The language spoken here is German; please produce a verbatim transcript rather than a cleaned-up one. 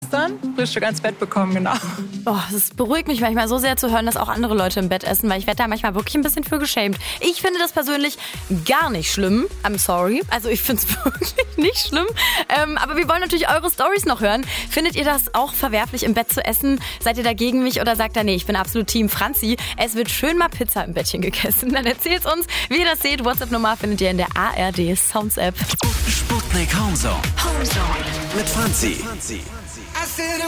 gestern Frühstück ans Bett bekommen, genau. Oh, es beruhigt mich manchmal so sehr zu hören, dass auch andere Leute im Bett essen, weil ich werde da manchmal wirklich ein bisschen für geschämt. Ich finde das persönlich gar nicht schlimm. I'm sorry. Also ich finde es wirklich nicht schlimm. Ähm, aber wir wollen natürlich eure Storys noch hören. Findet ihr das auch verwerflich, im Bett zu essen? Seid ihr dagegen mich oder sagt ihr, nee, ich bin absolut Team Franzi. Es wird schön mal Pizza im Bettchen gegessen. Dann erzählt uns, wie ihr das seht. WhatsApp-Nummer findet ihr in der A R D Sounds App. Sputnik Homezone. Homezone. Mit Franzi.